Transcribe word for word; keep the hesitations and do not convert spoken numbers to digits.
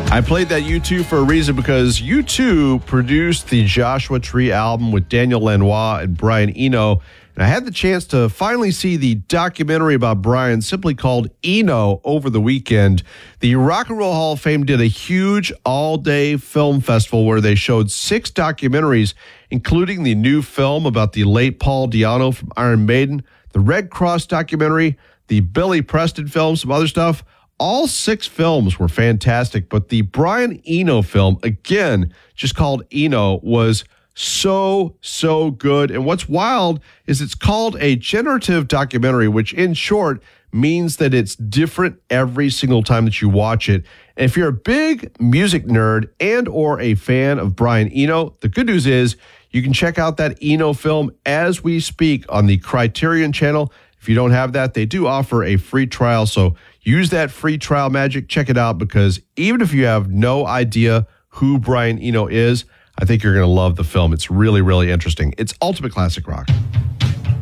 I played that U two for a reason because U two produced the Joshua Tree album with Daniel Lanois and Brian Eno. And I had the chance to finally see the documentary about Brian, simply called Eno, over the weekend. The Rock and Roll Hall of Fame did a huge all-day film festival where they showed six documentaries, including the new film about the late Paul Di'Anno from Iron Maiden, the Red Cross documentary, the Billy Preston film, some other stuff. All six films were fantastic, but the Brian Eno film, again, just called Eno, was so, so good. And what's wild is it's called a generative documentary, which in short means that it's different every single time that you watch it. And if you're a big music nerd and or a fan of Brian Eno, the good news is you can check out that Eno film as we speak on the Criterion channel. If you don't have that, they do offer a free trial, so use that free trial magic. Check it out, because even if you have no idea who Brian Eno is, I think you're going to love the film. It's really, really interesting. It's Ultimate Classic Rock.